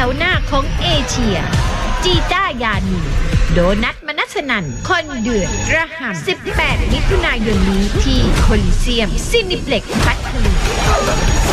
วหน้าของเอเชียจีต้ายานีโดนัท มนัสนันท์คนเดือดระห่ำ18 มิถุนายนนี้ที่โคลิเซียมซินิเพล็กซ์พัทลุง